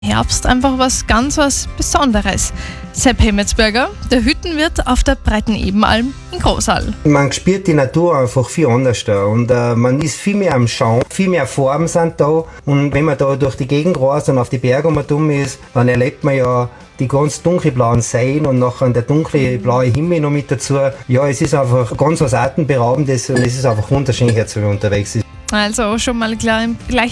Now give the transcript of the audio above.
Herbst einfach was Besonderes. Sepp Hemmetsberger, der Hüttenwirt auf der Breiten Ebenalm in Großal. Man spürt die Natur einfach viel anders da und man ist viel mehr am Schauen, viel mehr Farben sind da und wenn man da durch die Gegend reist und auf die Berge ist, dann erlebt man ja die ganz dunkelblauen Seen und nachher der dunkle blaue Himmel noch mit dazu. Ja, es ist einfach ganz was Atemberaubendes und es ist einfach wunderschön, hier zu unterwegs ist. Also schon mal gleich